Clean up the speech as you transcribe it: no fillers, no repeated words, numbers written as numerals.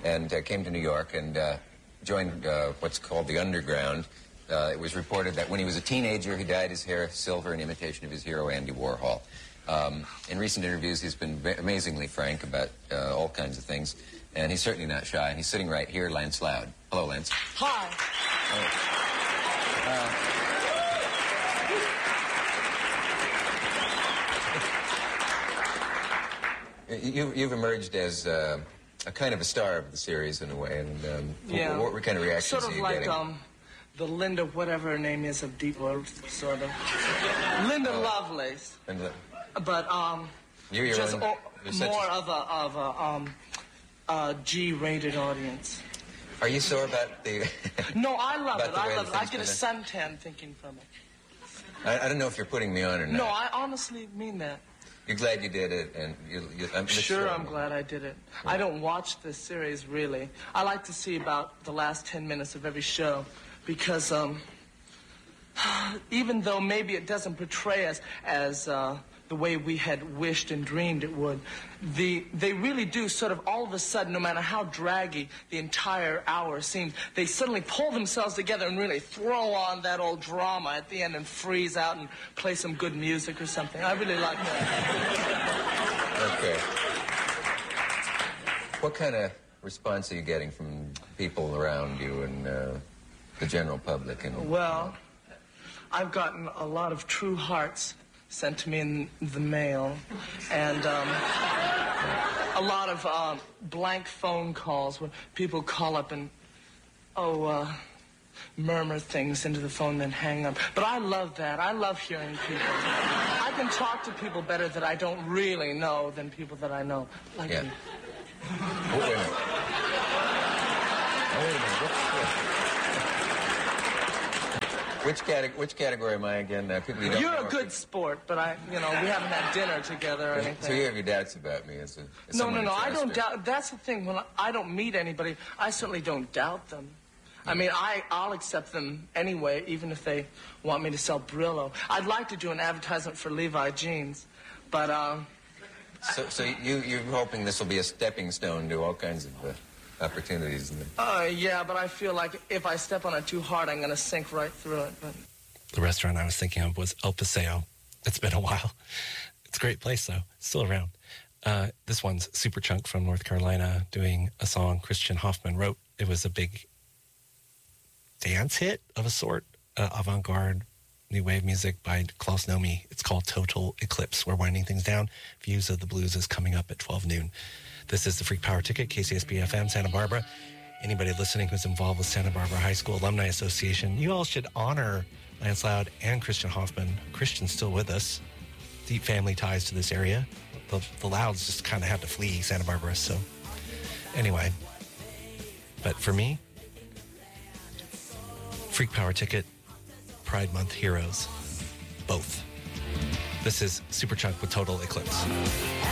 and came to New York and joined what's called the Underground. It was reported that when he was a teenager, he dyed his hair silver in imitation of his hero, Andy Warhol. In recent interviews, he's been amazingly frank about all kinds of things, and he's certainly not shy. And he's sitting right here, Lance Loud. Hello, Lance. Hi. You've emerged as a kind of a star of the series in a way, and yeah. What kind of reactions sort of are you like, getting? The Linda, whatever her name is, of Deep World, sort of. Linda Lovelace. But you're just more of a G-rated audience. Are you sore about the? No, I love it. I love it. I get a suntan thinking from it. I don't know if you're putting me on or not. No, I honestly mean that. You're glad you did it, and I'm sure I'm glad I did it. Yeah. I don't watch this series really. I like to see about the last 10 minutes of every show, because even though maybe it doesn't portray us as the way we had wished and dreamed it would, they really do sort of all of a sudden, no matter how draggy the entire hour seems, they suddenly pull themselves together and really throw on that old drama at the end and freeze out and play some good music or something. I really like that. Okay. What kind of response are you getting from people around you and the general public? Well, I've gotten a lot of true hearts sent to me in the mail, and a lot of blank phone calls when people call up and murmur things into the phone, then hang up. But I love that. I love hearing people. I can talk to people better that I don't really know than people that I know, like yeah. you. Wait a minute. Which category am I again? You're a good sport, but we haven't had dinner together or anything. So you have your doubts about me as No, I don't doubt. That's the thing. When I don't meet anybody, I certainly don't doubt them. I mean, I'll accept them anyway, even if they want me to sell Brillo. I'd like to do an advertisement for Levi jeans, but So you're hoping this will be a stepping stone to all kinds of opportunities. Yeah, but I feel like if I step on it too hard, I'm going to sink right through it. But the restaurant I was thinking of was El Paseo. It's been a while. It's a great place, though. It's still around. This one's Superchunk from North Carolina doing a song Christian Hoffman wrote. It was a big dance hit of a sort, avant-garde, new wave music by Klaus Nomi. It's called Total Eclipse. We're winding things down. Views of the Blues is coming up at 12 noon. This is the Freak Power Ticket, KCSB-FM, Santa Barbara. Anybody listening who's involved with Santa Barbara High School Alumni Association, you all should honor Lance Loud and Christian Hoffman. Christian's still with us. Deep family ties to this area. The Louds just kind of had to flee Santa Barbara, so anyway. But for me, Freak Power Ticket, Pride Month heroes, both. This is Superchunk with Total Eclipse.